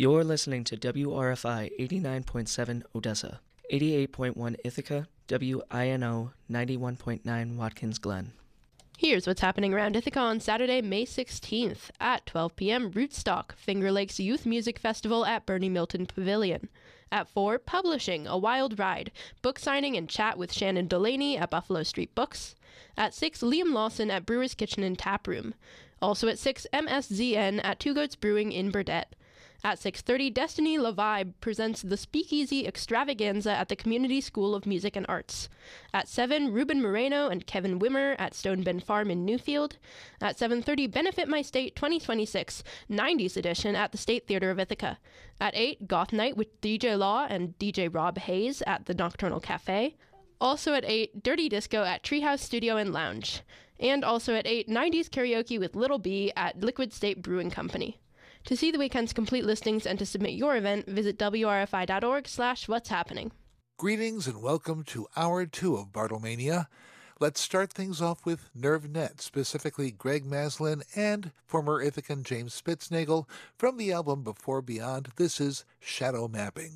You're listening to WRFI 89.7 Odessa, 88.1 Ithaca, WINO 91.9 Watkins Glen. Here's what's happening around Ithaca on Saturday, May 16th. At 12 p.m., Rootstock, Finger Lakes Youth Music Festival at Bernie Milton Pavilion. At 4, Publishing, A Wild Ride, book signing and chat with Shannon Delaney at Buffalo Street Books. At 6, Liam Lawson at Brewer's Kitchen and Tap Room. Also at 6, MSZN at Two Goats Brewing in Burdett. At 6:30, Destiny LaVibe presents the Speakeasy Extravaganza at the Community School of Music and Arts. At 7, Ruben Moreno and Kevin Wimmer at Stone Bend Farm in Newfield. At 7:30, Benefit My State 2026 90s edition at the State Theater of Ithaca. At 8, Goth Night with DJ Law and DJ Rob Hayes at the Nocturnal Cafe. Also at 8, Dirty Disco at Treehouse Studio and Lounge. And also at 8, 90s Karaoke with Little B at Liquid State Brewing Company. To see the weekend's complete listings and to submit your event, visit wrfi.org/what's happening. Greetings and welcome to Hour 2 of Bartlemania. Let's start things off with NerveNet, specifically Greg Maslin and former Ithacan James Spitznagel from the album Before Beyond. This is Shadow Mapping.